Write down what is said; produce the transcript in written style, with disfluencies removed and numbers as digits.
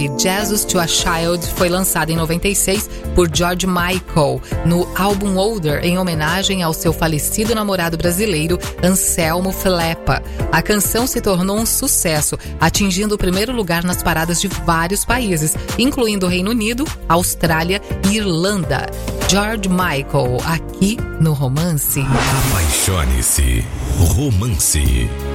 Jesus to a Child foi lançada em 96 por George Michael no álbum Older, em homenagem ao seu falecido namorado brasileiro Anselmo Flepa. A canção se tornou um sucesso, atingindo o primeiro lugar nas paradas de vários países, incluindo o Reino Unido, Austrália e Irlanda. George Michael, aqui no Romance. Apaixone-se. Romance.